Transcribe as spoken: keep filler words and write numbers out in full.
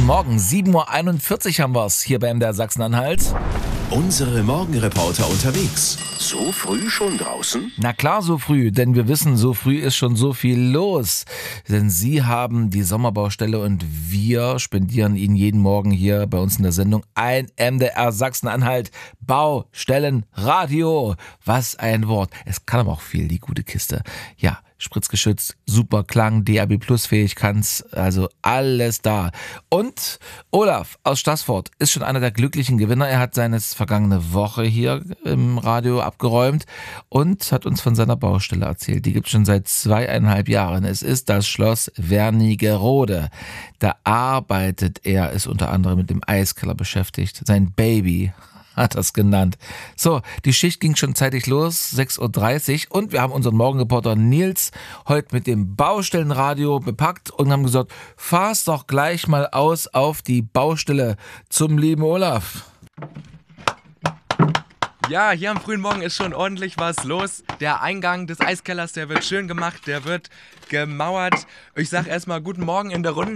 Morgen, sieben Uhr einundvierzig haben wir's hier bei M D R Sachsen-Anhalt. Unsere Morgenreporter unterwegs. So früh schon draußen? Na klar, so früh, denn wir wissen, so früh ist schon so viel los. Denn Sie haben die Sommerbaustelle und wir spendieren Ihnen jeden Morgen hier bei uns in der Sendung ein M D R Sachsen-Anhalt Baustellenradio. Was ein Wort. Es kann aber auch viel, die gute Kiste. Ja, spritzgeschützt, super Klang, D A B Plus fähig, kann's, also alles da. Und Olaf aus Staßfurt ist schon einer der glücklichen Gewinner. Er hat seine vergangene Woche hier im Radio abgeräumt und hat uns von seiner Baustelle erzählt. Die gibt's schon seit zweieinhalb Jahren. Es ist das Schloss Wernigerode. Da arbeitet er, ist unter anderem mit dem Eiskeller beschäftigt. Sein Baby hat das genannt. So, die Schicht ging schon zeitig los, sechs Uhr dreißig, und wir haben unseren Morgenreporter Nils heute mit dem Baustellenradio bepackt und haben gesagt, fahr's doch gleich mal aus auf die Baustelle zum lieben Olaf. Ja, hier am frühen Morgen ist schon ordentlich was los. Der Eingang des Eiskellers, der wird schön gemacht, der wird gemauert. Ich sag erstmal guten Morgen in der Runde.